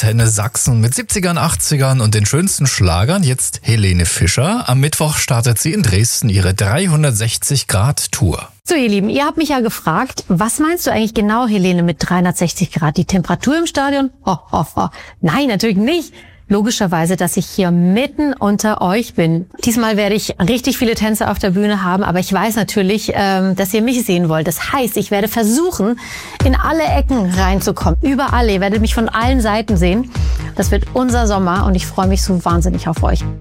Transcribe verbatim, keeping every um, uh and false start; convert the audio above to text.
Antenne Sachsen mit siebzigern, achtzigern und den schönsten Schlagern. Jetzt Helene Fischer. Am Mittwoch startet sie in Dresden ihre dreihundertsechzig Grad Tour. So, ihr Lieben, ihr habt mich ja gefragt, was meinst du eigentlich genau, Helene, mit dreihundertsechzig Grad? Die Temperatur im Stadion? Ho, ho, ho. Nein, natürlich nicht. Logischerweise, dass ich hier mitten unter euch bin. Diesmal werde ich richtig viele Tänzer auf der Bühne haben, aber ich weiß natürlich, ähm, dass ihr mich sehen wollt. Das heißt, ich werde versuchen, in alle Ecken reinzukommen. Überall. Ihr werdet mich von allen Seiten sehen. Das wird unser Sommer und ich freue mich so wahnsinnig auf euch.